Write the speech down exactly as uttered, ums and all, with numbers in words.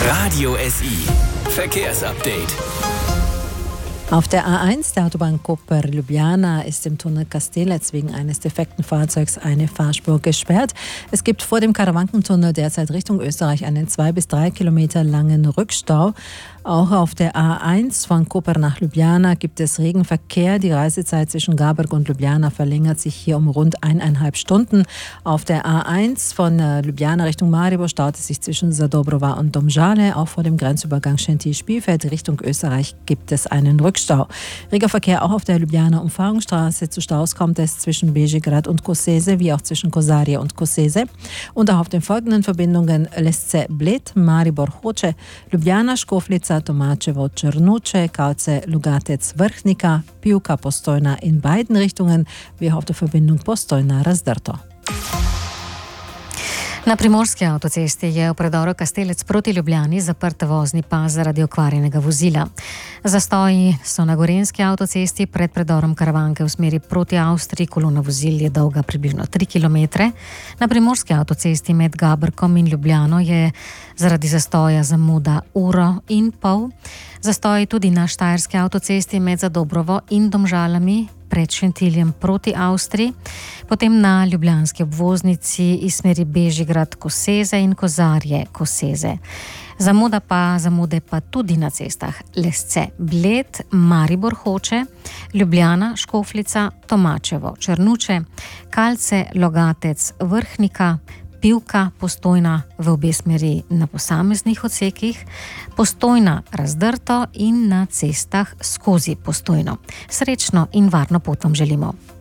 Radio S I. Verkehrsupdate. Auf der A eins der Autobahn Koper-Ljubljana ist im Tunnel Kastelec wegen eines defekten Fahrzeugs eine Fahrspur gesperrt. Es gibt vor dem Karawankentunnel derzeit Richtung Österreich einen zwei bis drei Kilometer langen Rückstau. Auch auf der A eins von Koper nach Ljubljana gibt es Regenverkehr. Die Reisezeit zwischen Garberg und Ljubljana verlängert sich hier um rund eineinhalb Stunden. Auf der A eins von Ljubljana Richtung Maribor staut es sich zwischen Zadobrova und Domžale. Auch vor dem Grenzübergang Šentilj-Spielfeld Richtung Österreich gibt es einen Rückstau. Reger Verkehr auch auf der Ljubljana Umfahrungsstraße. Zu Staus kommt es zwischen Bežigrad und Koseze, wie auch zwischen Kozarje und Koseze. Und auch auf den folgenden Verbindungen Lesce-Bled, Maribor-Hoče, Ljubljana-Škofljica, Tomačevo, Črnuče, Kalce-Lugatec-Vrhnika, Pivka-Postojna in beiden Richtungen, wie auch auf der Verbindung Postojna-Razdrto. Na primorski avtocesti je v predoru Kastelec proti Ljubljani zaprt vozni pas zaradi okvarjenega vozila. Zastoji so na gorenski avtocesti pred predorom Karavanke v smeri proti Avstriji. Kolona vozil je dolga približno tri kilometre. Na primorski avtocesti med Gaberkom in Ljubljano je zaradi zastoja zamuda uro in pol. Zastoji tudi na štajerski avtocesti med Zadobrovo in Domžalami pred Šentiljem proti Avstriji, potem na ljubljanski obvoznici iz smeri Bežigrad-Koseze in Kozarje-Koseze. Zamuda pa, zamude pa tudi na cestah Lesce-Bled, Maribor-Hoče, Ljubljana-Škofljica, Tomačevo, Črnuče, Kalce-Logatec-Vrhnika, Pivka, Postojna v obe smeri na posameznih odsekih, Postojna, Razdrto in na cestah skozi Postojno. Srečno in varno pot vam želimo.